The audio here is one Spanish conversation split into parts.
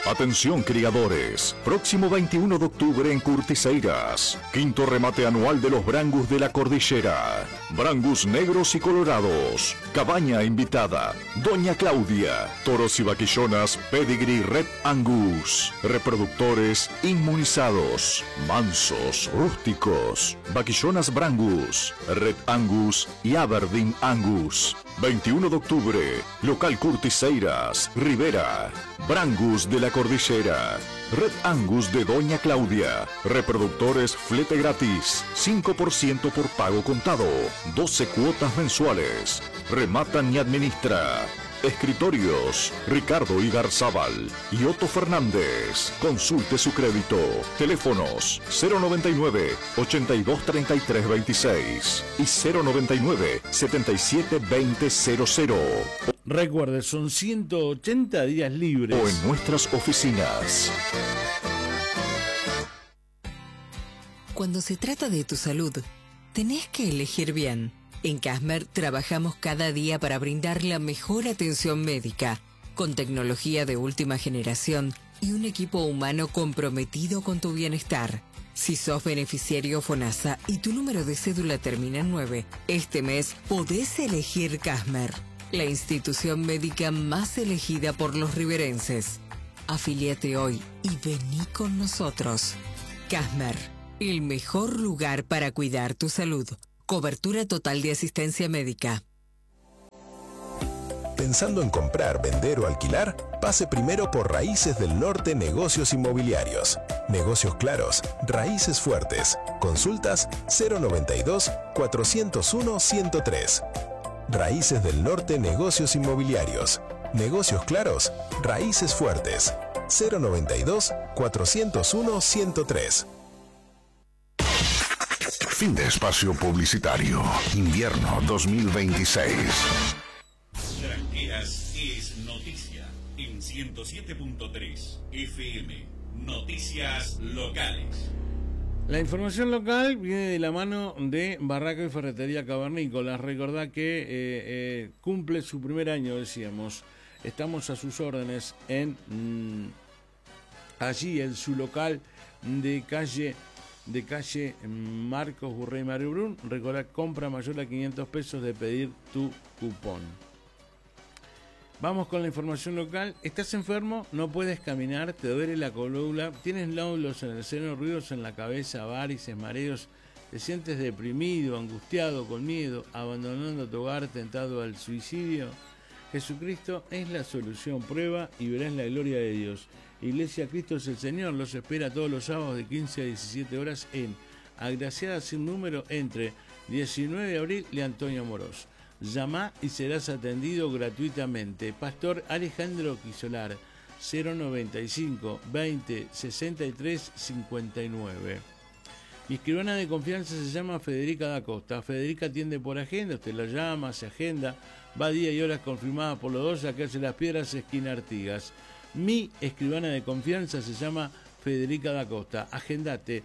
Atención criadores, próximo 21 de octubre en Curtiseiras, quinto remate anual de los Brangus de la Cordillera. Brangus negros y colorados, cabaña invitada, Doña Claudia, toros y vaquillonas Pedigree Red Angus, reproductores inmunizados, mansos, rústicos, vaquillonas Brangus, Red Angus y Aberdeen Angus. 21 de octubre, local Curtiseiras, Rivera, Brangus de la Cordillera, Red Angus de Doña Claudia, reproductores flete gratis, 5% por pago contado, 12 cuotas mensuales, rematan y administra. Escritorios, Ricardo Igarzábal y Otto Fernández. Consulte su crédito. Teléfonos 099 82 33 26 y 099 77 20 00. Recuerde, son 180 días libres. O en nuestras oficinas. Cuando se trata de tu salud, tenés que elegir bien. En Casmer trabajamos cada día para brindar la mejor atención médica, con tecnología de última generación y un equipo humano comprometido con tu bienestar. Si sos beneficiario FONASA y tu número de cédula termina en 9, este mes podés elegir Casmer, la institución médica más elegida por los riverenses. Afíliate hoy y vení con nosotros. Casmer, el mejor lugar para cuidar tu salud. Cobertura total de asistencia médica. ¿Pensando en comprar, vender o alquilar? Pase primero por Raíces del Norte Negocios Inmobiliarios. Negocios claros, raíces fuertes. Consultas 092 401 103. Raíces del Norte Negocios Inmobiliarios. Negocios claros, raíces fuertes. 092 401 103. Fin de espacio publicitario. Invierno 2026. Tranqueras es noticia en 107.3 FM. Noticias locales. La información local viene de la mano de Barraca y Ferretería Cavernícolas. Recordá que cumple su primer año, decíamos. Estamos a sus órdenes en allí en su local de calle Marcos Burrey Mario Brun. Recordá, compra mayor a 500 pesos de pedir tu cupón. Vamos con la información local. ¿Estás enfermo? ¿No puedes caminar? ¿Te duele la columna? ¿Tienes nódulos en el seno, ruidos en la cabeza, varices, mareos? ¿Te sientes deprimido, angustiado, con miedo, abandonando tu hogar, tentado al suicidio? Jesucristo es la solución. Prueba y verás la gloria de Dios. Iglesia Cristo es el Señor. Los espera todos los sábados de 15 a 17 horas en Agraciada sin número entre 19 de abril y Antonio Amorós. Llama y serás atendido gratuitamente. Pastor Alejandro Quisolar, 095 20 63 59. Mi escribana de confianza se llama Federica da Costa. Federica atiende por agenda, usted la llama, se agenda, va día y horas confirmadas por los dos a Calle Las Piedras, esquina Artigas. Mi escribana de confianza se llama Federica da Costa. Agendate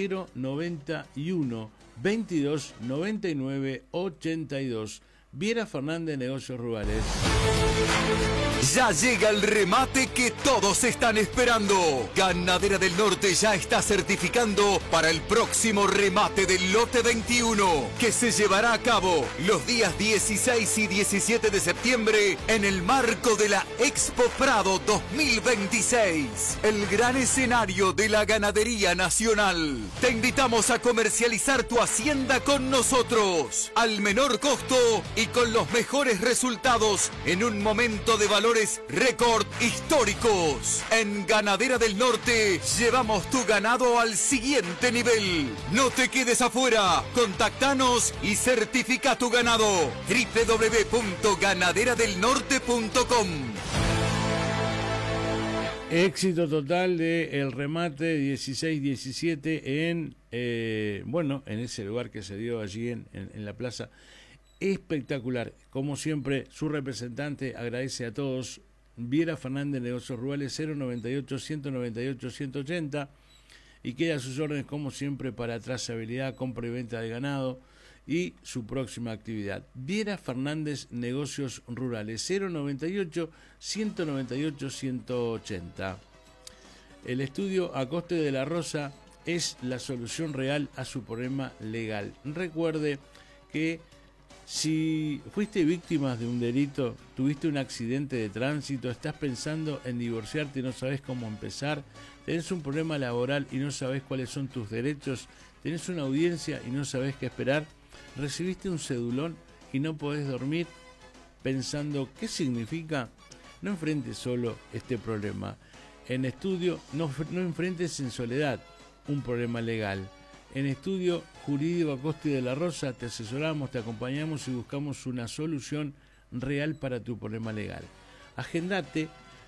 091 22 99 82. Viera Fernández, Negocios Rurales. Ya llega el remate que todos están esperando. Ganadera del Norte ya está certificando para el próximo remate del lote 21, que se llevará a cabo los días 16 y 17 de septiembre en el marco de la Expo Prado 2026, el gran escenario de la ganadería nacional. Te invitamos a comercializar tu hacienda con nosotros al menor costo y con los mejores resultados en un momento de valores récord históricos. En Ganadera del Norte llevamos tu ganado al siguiente nivel. No te quedes afuera. Contactanos y certifica tu ganado. www.ganaderadelnorte.com. Éxito total del remate 16-17 en ese lugar que se dio allí en la plaza. Espectacular. Como siempre, su representante agradece a todos. Viera Fernández, Negocios Rurales, 098 198 180, y queda a sus órdenes como siempre para trazabilidad, compra y venta de ganado y su próxima actividad. Viera Fernández, Negocios Rurales, 098 198 180. El estudio Acoste de la Rosa es la solución real a su problema legal. Recuerde que si fuiste víctima de un delito, tuviste un accidente de tránsito, estás pensando en divorciarte y no sabes cómo empezar, tenés un problema laboral y no sabes cuáles son tus derechos, tenés una audiencia y no sabes qué esperar, recibiste un cedulón y no podés dormir pensando qué significa, no enfrentes solo este problema. En estudio, no enfrentes en soledad un problema legal. En Estudio Jurídico Acoste de la Rosa te asesoramos, te acompañamos y buscamos una solución real para tu problema legal. Agendate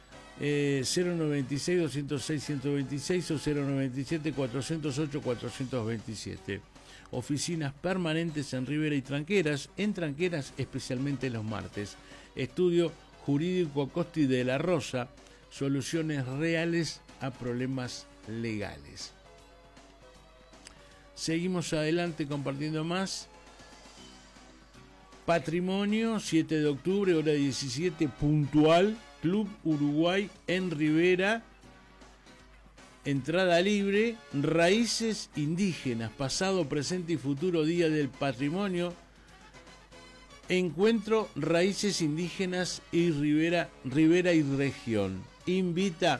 096-206-126 o 097-408-427. Oficinas permanentes en Rivera y Tranqueras, en Tranqueras especialmente los martes. Estudio Jurídico Acoste de la Rosa, soluciones reales a problemas legales. Seguimos adelante compartiendo más. Patrimonio, 7 de octubre, hora 17, puntual, Club Uruguay en Rivera, entrada libre, raíces indígenas, pasado, presente y futuro, Día del Patrimonio, encuentro Raíces Indígenas y Rivera y Región. Invita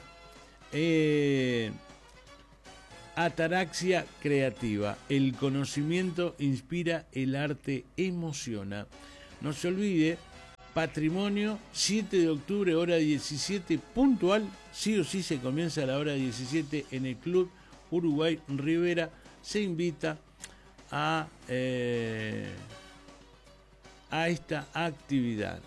Ataraxia Creativa. El conocimiento inspira, el arte emociona. No se olvide, Patrimonio, 7 de octubre, hora 17, puntual. Sí o sí se comienza a la hora 17 en el Club Uruguay Rivera. Se invita a esta actividad.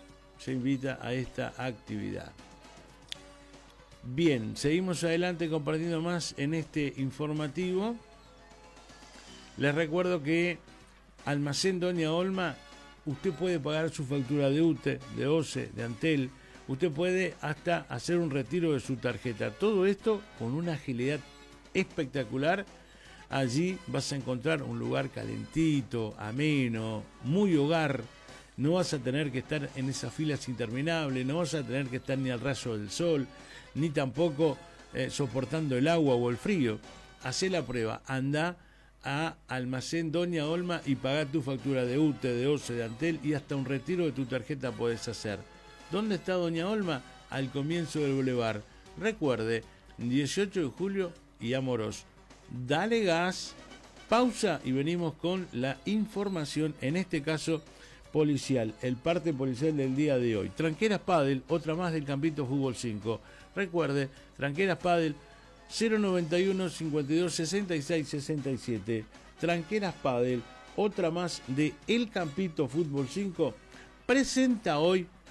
Bien, seguimos adelante compartiendo más en este informativo. Les recuerdo que Almacén Doña Olma, usted puede pagar su factura de UTE, de OCE, de Antel. Usted puede hasta hacer un retiro de su tarjeta. Todo esto con una agilidad espectacular. Allí vas a encontrar un lugar calentito, ameno, muy hogar. No vas a tener que estar en esas filas interminables, no vas a tener que estar ni al rayo del sol, ni tampoco soportando el agua o el frío. Hacé la prueba, anda a Almacén Doña Olma y pagá tu factura de UTE, de OCE, de Antel y hasta un retiro de tu tarjeta podés hacer. ¿Dónde está Doña Olma? Al comienzo del bulevar. Recuerde, 18 de julio y Amorós. Dale gas, pausa y venimos con la información, en este caso policial, el parte policial del día de hoy. Tranqueras Padel, otra más del Campito Fútbol 5. Recuerde, Tranqueras Padel, 091 52 66 67. Tranqueras Padel, otra más de El Campito Fútbol 5, presentó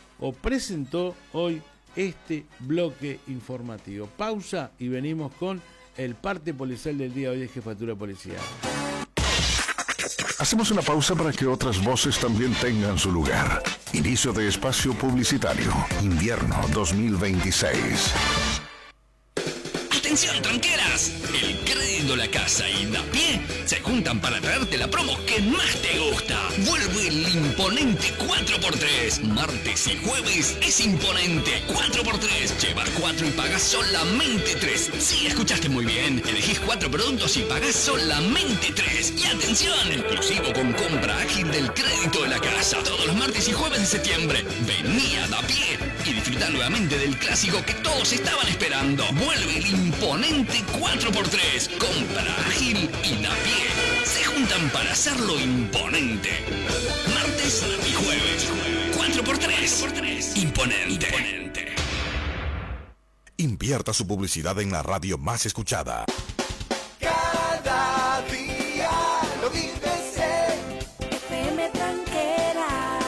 hoy este bloque informativo. Pausa y venimos con el parte policial del día de hoy de Jefatura Policial. Hacemos una pausa para que otras voces también tengan su lugar. Inicio de espacio publicitario. Invierno 2026. ¡Atención, tranqueras! El Crédito La Casa y Dapié se juntan para traerte la promo que más te gusta. Vuelve el imponente 4x3. Martes y jueves es imponente 4x3. Llevas 4 y pagas solamente 3. Sí, escuchaste muy bien. Elegís 4 productos y pagás solamente 3. Y atención, exclusivo con compra ágil del Crédito de la Casa. Todos los martes y jueves de septiembre. Vení a Dapié y disfruta nuevamente del clásico que todos estaban esperando. Vuelve el imponente 4x3. Compra ágil y Dapié se juntan para hacerlo imponente. Martes y jueves. 4x3. Imponente. Invierta su publicidad en la radio más escuchada. Cada día lo vives en FM Tranquera.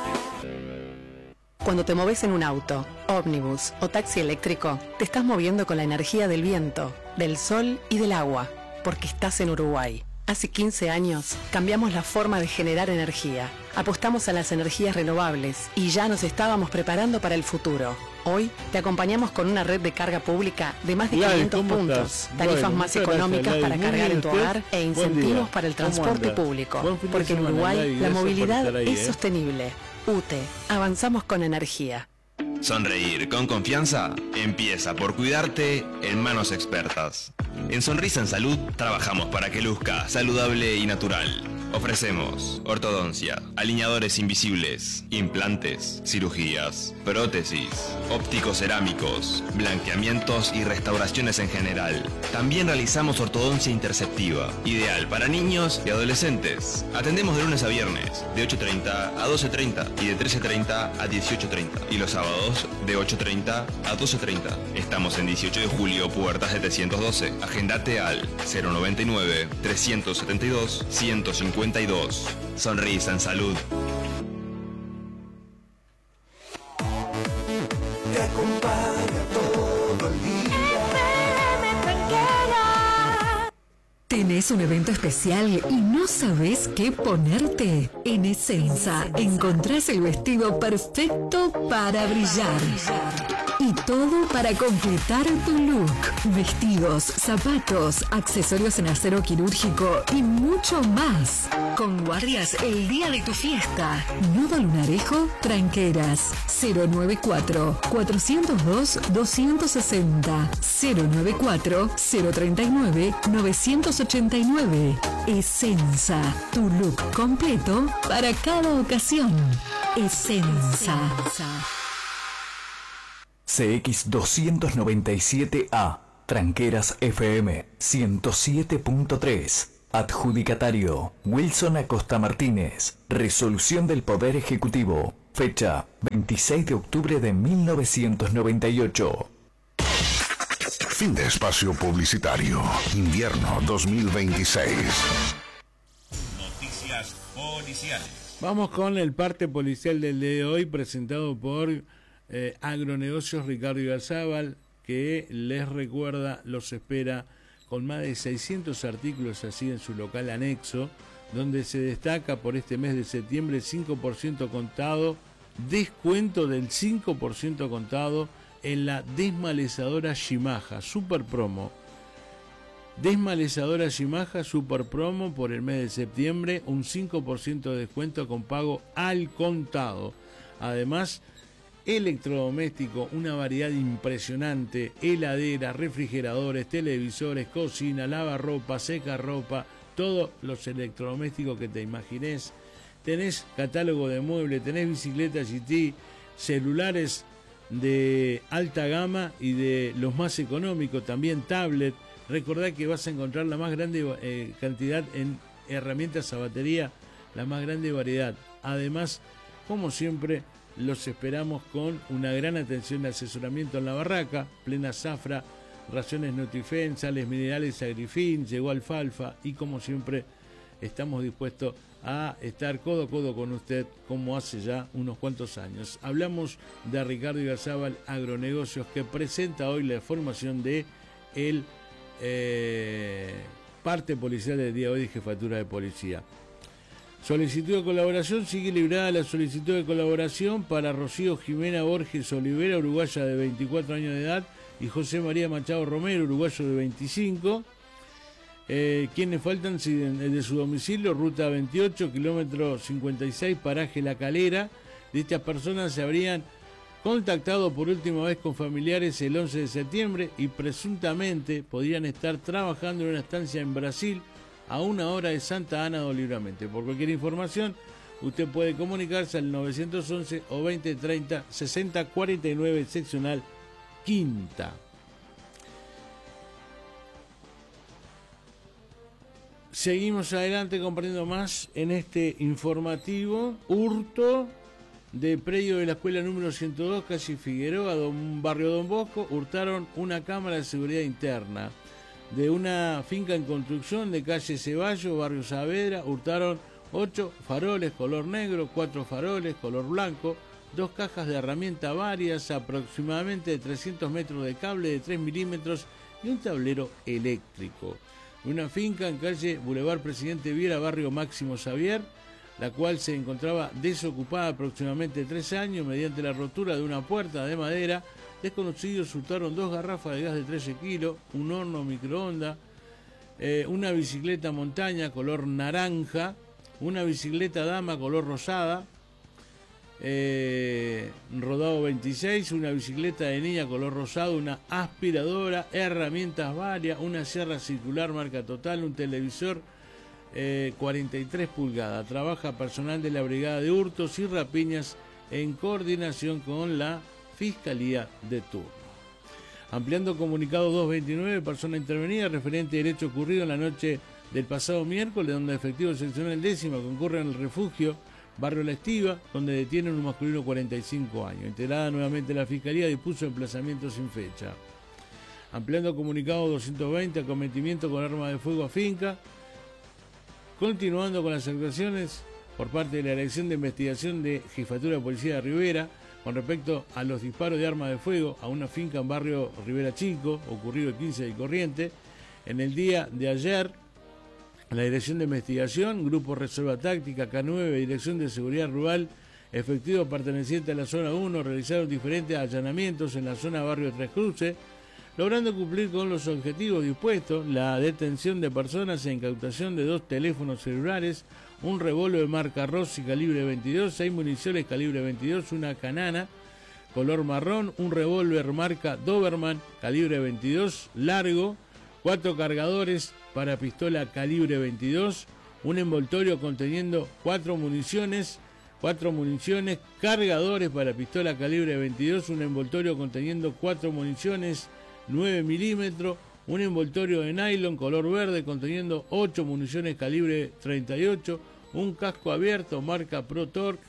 Cuando te moves en un auto, ómnibus o taxi eléctrico, te estás moviendo con la energía del viento, del sol y del agua, porque estás en Uruguay. Hace 15 años cambiamos la forma de generar energía. Apostamos a las energías renovables y ya nos estábamos preparando para el futuro. Hoy te acompañamos con una red de carga pública de más de 500 puntos, tarifas más económicas para cargar en tu hogar e incentivos para el transporte público. Porque en Uruguay la movilidad es sostenible. UTE, avanzamos con energía. Sonreír con confianza empieza por cuidarte en manos expertas. En Sonrisa en Salud trabajamos para que luzca saludable y natural. Ofrecemos ortodoncia, alineadores invisibles, implantes, cirugías, prótesis, ópticos cerámicos, blanqueamientos y restauraciones en general. También realizamos ortodoncia interceptiva, ideal para niños y adolescentes. Atendemos de lunes a viernes, de 8:30 a 12:30 y de 13:30 a 18:30. Y los sábados, de 8:30 a 12:30. Estamos en 18 de julio, puerta 712. Agendate al 099-372-152. Sonrisa en Salud. Te acompaña todo el día. ¿Tenés un evento especial y no sabés qué ponerte? En Essenza encontrás el vestido perfecto para brillar. Y todo para completar tu look. Vestidos, zapatos, accesorios en acero quirúrgico y mucho más. Con guardias el día de tu fiesta. Nudo Lunarejo, Tranqueras. 094-402-260. 094-039-989. Essenza, tu look completo para cada ocasión. Essenza. CX297A, Tranqueras FM 107.3. Adjudicatario, Wilson Acosta Martínez. Resolución del Poder Ejecutivo. Fecha, 26 de octubre de 1998. Fin de espacio publicitario. Invierno 2026. Noticias policiales. Vamos con el parte policial del día de hoy, presentado por Agronegocios Ricardo Igarzábal, que les recuerda, los espera con más de 600 artículos así en su local anexo, donde se destaca por este mes de septiembre 5% contado, descuento del 5% contado en la desmalezadora Shimaja, super promo. Desmalezadora Shimaja, super promo por el mes de septiembre, un 5% de descuento con pago al contado. Además, electrodoméstico, una variedad impresionante, heladeras, refrigeradores, televisores, cocina, lavarropa, secarropa, todos los electrodomésticos que te imagines. Tenés catálogo de muebles, tenés bicicletas GT, celulares de alta gama y de los más económicos, también tablet. Recordá que vas a encontrar la más grande cantidad en herramientas a batería, la más grande variedad. Además, como siempre, los esperamos con una gran atención de asesoramiento en la barraca, plena zafra, raciones Nutrifen, sales minerales Agrifin, llegó alfalfa y como siempre estamos dispuestos a estar codo a codo con usted como hace ya unos cuantos años. Hablamos de Ricardo Igarzábal Agronegocios, que presenta hoy la formación de el parte policial del día de hoy de Jefatura de Policía. Solicitud de colaboración, sigue librada la solicitud de colaboración para Rocío Jimena Borges Olivera, uruguaya de 24 años de edad, y José María Machado Romero, uruguayo de 25. Quienes faltan de su domicilio, ruta 28, kilómetro 56, paraje La Calera. De estas personas se habrían contactado por última vez con familiares el 11 de septiembre y presuntamente podrían estar trabajando en una estancia en Brasil, a 1 hora de Santa Ana do Livramento. Por cualquier información, usted puede comunicarse al 911 o 2030 6049 seccional quinta. Seguimos adelante compartiendo más en este informativo. Hurto de predio de la escuela número 102, calle Figueroa, barrio Don Bosco. Hurtaron una cámara de seguridad interna. De una finca en construcción de calle Ceballos, barrio Saavedra, hurtaron 8 faroles color negro, 4 faroles color blanco, 2 cajas de herramienta varias, aproximadamente de 300 metros de cable de 3 milímetros y un tablero eléctrico. Una finca en calle Boulevard Presidente Viera, barrio Máximo Xavier, la cual se encontraba desocupada aproximadamente 3 años mediante la rotura de una puerta de madera. Desconocidos hurtaron 2 garrafas de gas de 13 kilos, un horno microondas, una bicicleta montaña color naranja, una bicicleta dama color rosada, rodado 26, una bicicleta de niña color rosado, una aspiradora, herramientas varias, una sierra circular marca Total, un televisor 43 pulgadas. Trabaja personal de la Brigada de Hurtos y Rapiñas en coordinación con la Fiscalía de turno. Ampliando comunicado 229, persona intervenida referente a derecho ocurrido en la noche del pasado miércoles, donde efectivos seccional 10ª concurren al refugio Barrio La Estiva, donde detienen un masculino de 45 años. Integrada nuevamente la Fiscalía, dispuso emplazamiento sin fecha. Ampliando comunicado 220, acometimiento con arma de fuego a finca. Continuando con las actuaciones por parte de la Dirección de Investigación de Jefatura de Policía de Rivera, con respecto a los disparos de arma de fuego a una finca en barrio Rivera Chico, ocurrido el 15 de Corriente. En el día de ayer, la Dirección de Investigación, Grupo Reserva Táctica, K9, Dirección de Seguridad Rural, efectivos pertenecientes a la zona 1, realizaron diferentes allanamientos en la zona Barrio Tres Cruces, logrando cumplir con los objetivos dispuestos: la detención de personas e incautación de 2 teléfonos celulares, un revólver marca Rossi calibre 22, 6 municiones calibre 22, una canana color marrón, un revólver marca Doberman calibre 22 largo, 4 cargadores para pistola calibre 22, un envoltorio conteniendo 4 municiones, cargadores para pistola calibre 22, un envoltorio conteniendo 4 municiones 9 milímetros, un envoltorio de nylon color verde conteniendo 8 municiones calibre 38, un casco abierto marca Pro Torque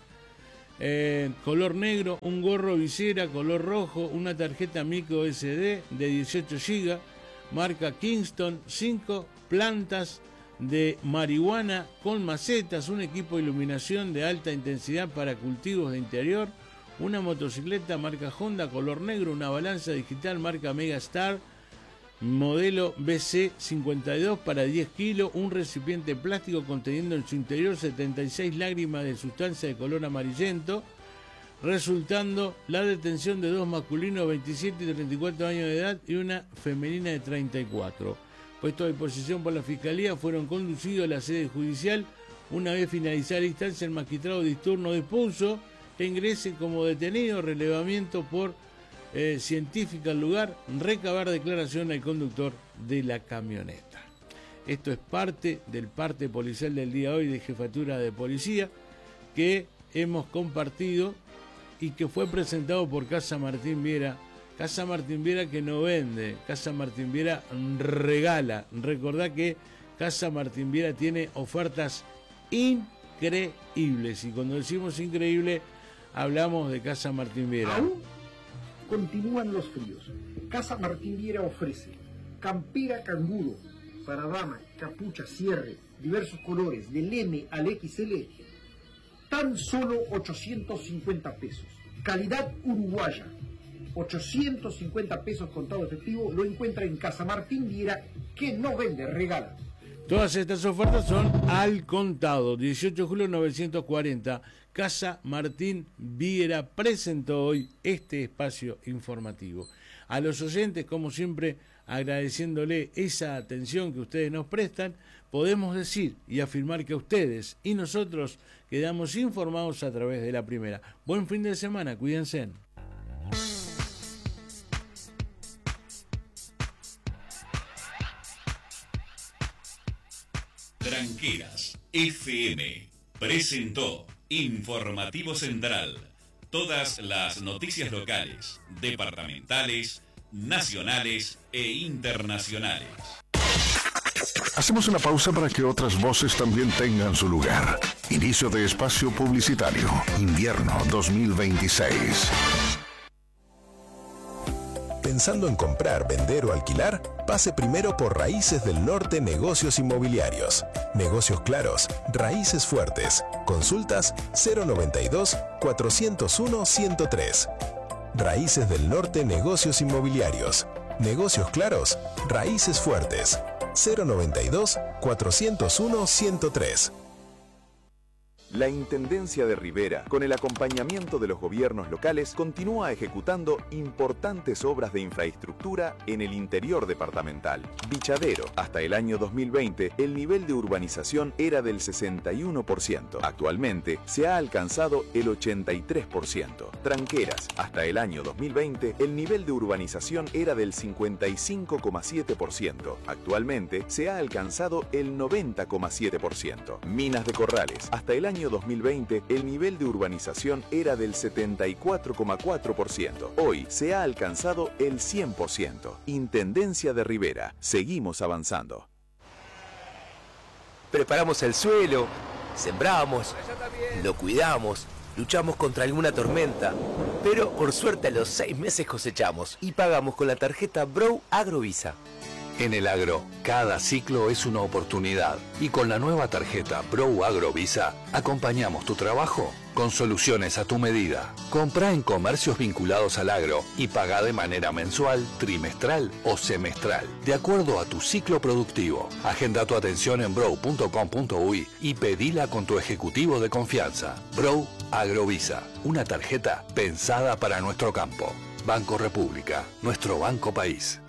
color negro, un gorro visera color rojo, una tarjeta micro SD de 18 GB marca Kingston, 5 plantas de marihuana con macetas, un equipo de iluminación de alta intensidad para cultivos de interior, una motocicleta marca Honda color negro, una balanza digital marca Megastar modelo BC52 para 10 kilos, un recipiente plástico conteniendo en su interior 76 lágrimas de sustancia de color amarillento, resultando la detención de 2 masculinos de 27 y 34 años de edad y una femenina de 34. Puestos a disposición por la Fiscalía, fueron conducidos a la sede judicial. Una vez finalizada la instancia, el magistrado de turno dispuso que ingrese como detenido, relevamiento por científica al lugar, recabar declaración al conductor de la camioneta. Esto es parte del parte policial del día de hoy de Jefatura de Policía que hemos compartido y que fue presentado por Casa Martín Viera. Casa Martín Viera que no vende, Casa Martín Viera regala. Recordá que Casa Martín Viera tiene ofertas increíbles, y cuando decimos increíble hablamos de Casa Martín Viera. ¿Aún? Continúan los fríos. Casa Martín Viera ofrece campera canguro para damas, capucha, cierre, diversos colores, del M al XL, tan solo 850 pesos. Calidad uruguaya, 850 pesos contado efectivo, lo encuentra en Casa Martín Viera, que no vende, regala. Todas estas ofertas son al contado. 18 de julio 940. Casa Martín Viera presentó hoy este espacio informativo. A los oyentes, como siempre, agradeciéndole esa atención que ustedes nos prestan, podemos decir y afirmar que ustedes y nosotros quedamos informados a través de La Primera. Buen fin de semana, cuídense. Tranqueras FM presentó Informativo Central. Todas las noticias locales, departamentales, nacionales e internacionales. Hacemos una pausa para que otras voces también tengan su lugar. Inicio de espacio publicitario. Invierno 2026. Pensando en comprar, vender o alquilar, pase primero por Raíces del Norte Negocios Inmobiliarios. Negocios claros, raíces fuertes. Consultas 092-401-103. Raíces del Norte Negocios Inmobiliarios. Negocios claros, raíces fuertes. 092-401-103. La Intendencia de Rivera, con el acompañamiento de los gobiernos locales, continúa ejecutando importantes obras de infraestructura en el interior departamental. Bichadero, hasta el año 2020, el nivel de urbanización era del 61%. Actualmente, se ha alcanzado el 83%. Tranqueras, hasta el año 2020, el nivel de urbanización era del 55,7%. Actualmente, se ha alcanzado el 90,7%. Minas de Corrales, hasta el año 2020, el nivel de urbanización era del 74,4%. Hoy se ha alcanzado el 100%. Intendencia de Rivera. Seguimos avanzando. Preparamos el suelo, sembramos, lo cuidamos, luchamos contra alguna tormenta, pero por suerte a los 6 meses cosechamos y pagamos con la tarjeta Bro Agrovisa. En el agro, cada ciclo es una oportunidad y con la nueva tarjeta Bro Agrovisa acompañamos tu trabajo con soluciones a tu medida. Comprá en comercios vinculados al agro y pagá de manera mensual, trimestral o semestral, de acuerdo a tu ciclo productivo. Agenda tu atención en bro.com.uy y pedila con tu ejecutivo de confianza. Bro Agrovisa, una tarjeta pensada para nuestro campo. Banco República, nuestro banco país.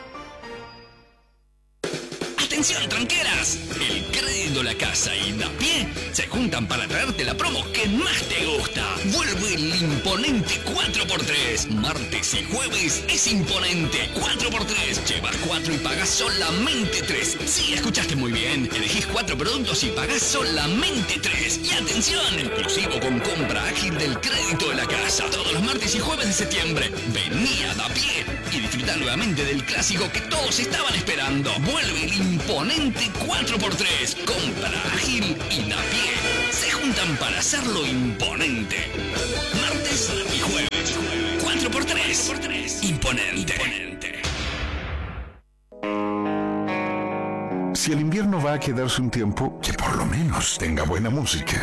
¡Atención, tranqueras! El crédito, la casa y Napié se juntan para traerte la promo que más te gusta. Vuelve el imponente 4x3. Martes y jueves es imponente 4x3. Llevas 4 y pagas solamente 3. Sí, escuchaste muy bien. Elegís 4 productos y pagás solamente 3. Y atención, exclusivo con compra ágil del crédito de la casa. Todos los martes y jueves de septiembre. Vení a Napié y disfruta nuevamente del clásico que todos estaban esperando. Vuelve el imponente 4x3. Compra ágil y Napié se juntan para hacerlo imponente. Martes y jueves. 4x3. Imponente. Si el invierno va a quedarse un tiempo, que por lo menos tenga buena música.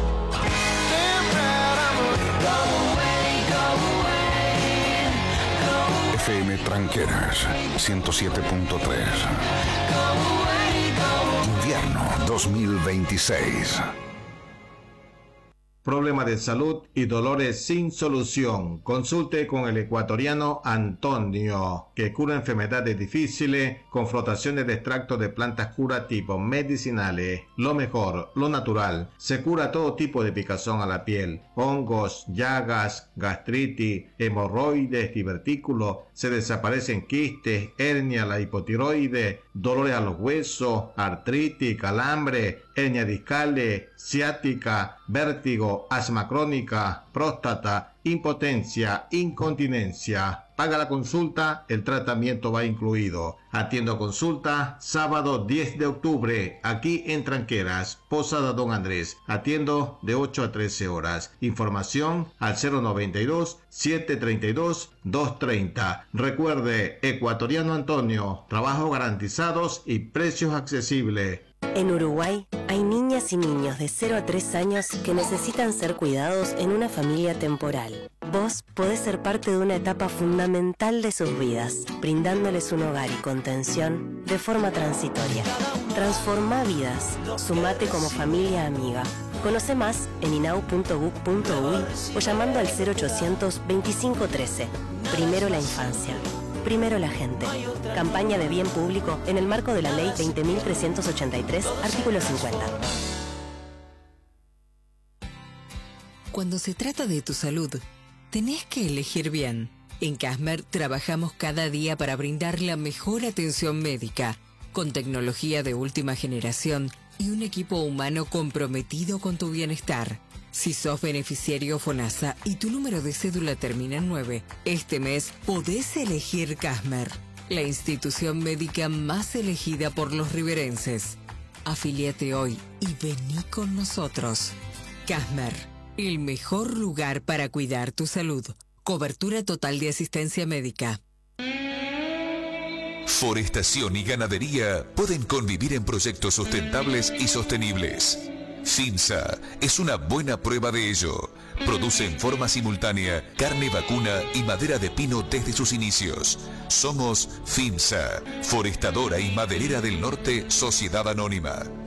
FM Tranqueras 107.3. Invierno 2026. Problema de salud y dolores sin solución. Consulte con el ecuatoriano Antonio, que cura enfermedades difíciles con flotaciones de extractos de plantas curativos medicinales. Lo mejor, lo natural. Se cura todo tipo de picazón a la piel, hongos, llagas, gastritis, hemorroides, divertículos. Se desaparecen quistes, hernia, la hipotiroides, dolores a los huesos, artritis, calambre, hernia discales, ciática, vértigo, asma crónica, próstata, impotencia, incontinencia. Paga la consulta, el tratamiento va incluido. Atiendo consulta sábado 10 de octubre, aquí en Tranqueras, Posada Don Andrés. Atiendo de 8 a 13 horas. Información al 092-732-230. Recuerde, ecuatoriano Antonio, trabajos garantizados y precios accesibles. En Uruguay hay niñas y niños de 0 a 3 años que necesitan ser cuidados en una familia temporal. Vos podés ser parte de una etapa fundamental de sus vidas, brindándoles un hogar y contención de forma transitoria. Transforma vidas. Sumate como familia amiga. Conoce más en inau.gov.uy o llamando al 0800 2513. Primero la infancia. Primero la gente. Campaña de bien público en el marco de la Ley 20.383, artículo 50. Cuando se trata de tu salud, tenés que elegir bien. En Casmer trabajamos cada día para brindar la mejor atención médica, con tecnología de última generación y un equipo humano comprometido con tu bienestar. Si sos beneficiario FONASA y tu número de cédula termina en 9, este mes podés elegir Casmer, la institución médica más elegida por los riverenses. Afíliate hoy y vení con nosotros. Casmer, el mejor lugar para cuidar tu salud. Cobertura total de asistencia médica. Forestación y ganadería pueden convivir en proyectos sustentables y sostenibles. FINSA es una buena prueba de ello. Produce en forma simultánea carne vacuna y madera de pino desde sus inicios. Somos FINSA, Forestadora y Maderera del Norte, Sociedad Anónima.